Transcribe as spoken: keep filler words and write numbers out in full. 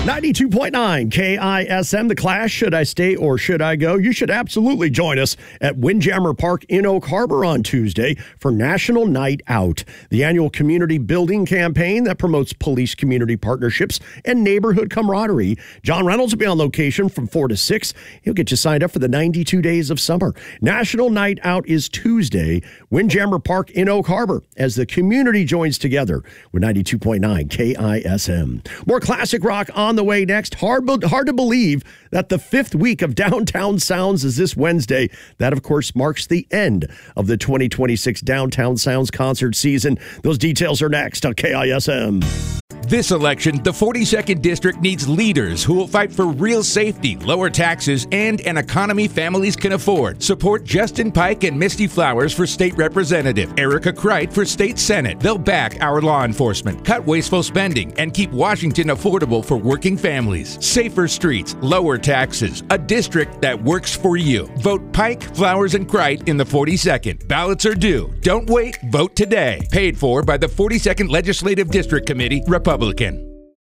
ninety-two point nine K I S M, The Clash, Should I Stay or Should I Go? You should absolutely join us at Windjammer Park in Oak Harbor on Tuesday for National Night Out, the annual community building campaign that promotes police community partnerships and neighborhood camaraderie. John Reynolds will be on location from four to six. He'll get you signed up for the ninety-two days of summer. National Night Out is Tuesday, Windjammer Park in Oak Harbor, as the community joins together with ninety-two point nine K I S M. More classic rock on the way next. Hard, hard to believe that the fifth week of Downtown Sounds is this Wednesday. That, of course, marks the end of the twenty twenty-six Downtown Sounds concert season. Those details are next on K I S M. This election, the forty-second District needs leaders who will fight for real safety, lower taxes, and an economy families can afford. Support Justin Pike and Misty Flowers for State Representative, Erica Kreit for State Senate. They'll back our law enforcement, cut wasteful spending, and keep Washington affordable for working families. Safer streets, lower taxes, a district that works for you. Vote Pike, Flowers, and Kreit in the forty-second. Ballots are due. Don't wait. Vote today. Paid for by the forty-second Legislative District Committee, Republican.